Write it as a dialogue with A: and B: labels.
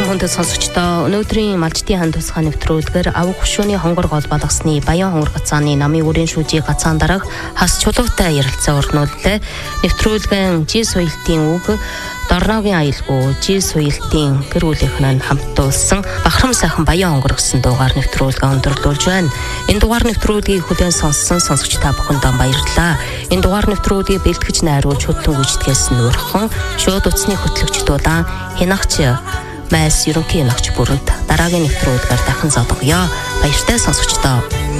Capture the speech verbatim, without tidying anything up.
A: хүндэт сонсогчдоо өнөөдрийн малжтын хан тусгай нэвтрүүлгээр авах хушууны хонгор гол балгасны Баян хонгор гацааны намын үрийн шүүжийг гацаан дараах хас чулуутай ярилцаа өрнүүллээ. Нэвтрүүлгэн жи соёлтын үг Дорногийн аялгүй жи соёлтын гэр бүлийнхэн хамтуулсан Бахрам сайхан Баян хонгор гэсэн дуугаар нэвтрүүлгээ өндөрлүүлж байна. Энэ дугаар нэвтрүүлгийг хүлээн сонссон сонсогч та бүхэндээ баярлалаа. Энэ дугаар нэвтрүүлгийг бэлтгэж найруулж хөтлөн гүйцэтгэсэн нөөрхөн шууд утасны хөтлөгч дулаан хянагч Майс ерөнхий нөхч бүрэлд дараагийн нэвтрүүлгээр дахин зодгоё. Баяртай сонсогчдоо.